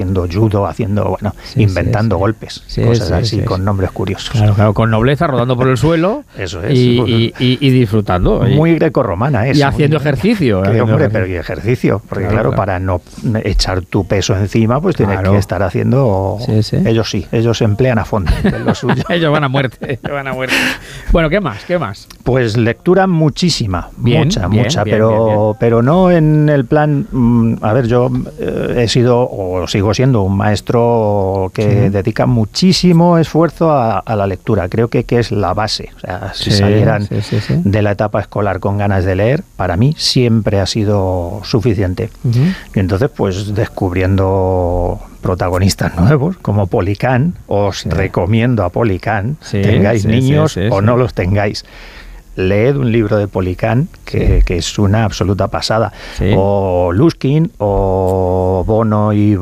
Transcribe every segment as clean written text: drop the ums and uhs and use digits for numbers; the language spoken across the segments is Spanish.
haciendo judo, inventando golpes, cosas así, con nombres curiosos. Claro, con nobleza, rodando por el suelo. Eso es. Y disfrutando. Muy grecorromana eso. Y haciendo ejercicio. Pero y ejercicio, porque claro, para no echar tu peso encima, pues tienes que estar haciendo... Ellos emplean a fondo lo suyo. Ellos van a muerte. Bueno, ¿qué más? Pues lectura muchísima, mucha, bien. Pero no en el plan... yo he sido o sigo siendo un maestro que dedica muchísimo esfuerzo a la lectura. Creo que es la base. O sea, si salieran de la etapa escolar con ganas de leer, para mí siempre ha sido suficiente. Y entonces, pues descubriendo protagonistas nuevos como Policán, os recomiendo a Policán, tengáis niños o no los tengáis. Leed un libro de Policán que es una absoluta pasada. O Luskin, o Mono y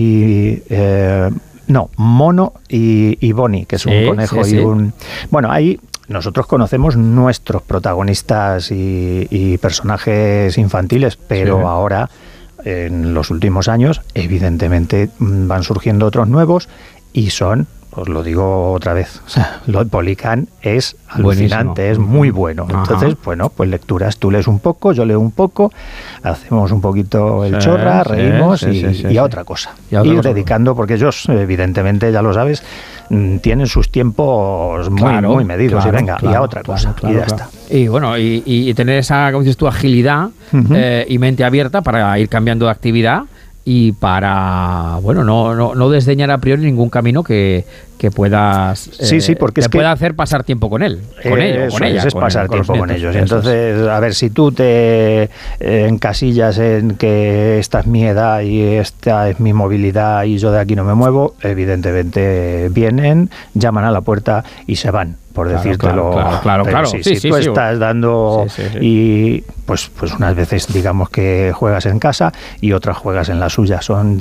Bonnie, que es un conejo y un... Bueno, ahí nosotros conocemos nuestros protagonistas y personajes infantiles, pero ahora, en los últimos años, evidentemente van surgiendo otros nuevos y son... Os lo digo otra vez, lo de Policán es alucinante, buenísimo. Es muy bueno. Entonces, pues lecturas, tú lees un poco, yo leo un poco, hacemos un poquito el chorra, reímos y a otra cosa. Ir dedicando, porque ellos, evidentemente, ya lo sabes, tienen sus tiempos muy medidos y a otra cosa, y ya está. Y bueno, y tener esa, como dices tú, agilidad y mente abierta para ir cambiando de actividad y para, no desdeñar a priori ningún camino que puedas porque pueda hacer pasar tiempo con él, con ella. Es pasar tiempo con ellos. Entonces, a ver, si tú te encasillas en que esta es mi edad y esta es mi movilidad y yo de aquí no me muevo, evidentemente vienen, llaman a la puerta y se van, por decírtelo. Claro. Si tú estás dando y pues unas veces digamos que juegas en casa y otras juegas en la suya, son